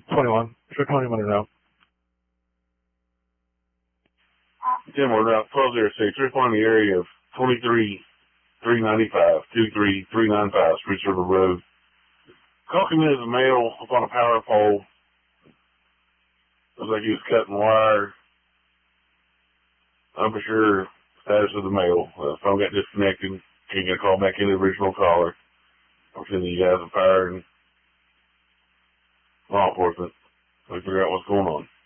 21. Show 21 now. 10 more route 1206. Respond in the area of 23395, 23395 Spruce River Road. Call came in as a male up on a power pole. Looks like he was cutting wire. I'm for sure status of the male. Phone got disconnected. Can't get a call back in the original caller. I'm sending you guys a fire and law enforcement so we figure out what's going on.